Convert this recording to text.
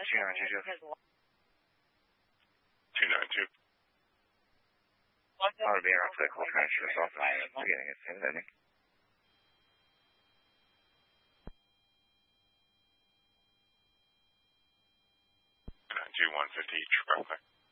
292. 292. RB around cycle transfer south beginning at same landing. Two 150 each, roughly.